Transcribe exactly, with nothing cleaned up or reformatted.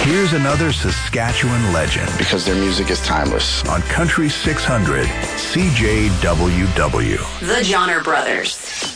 Here's another Saskatchewan legend. Because their music is timeless. On Country six hundred, C J W W. The Johnner Brothers.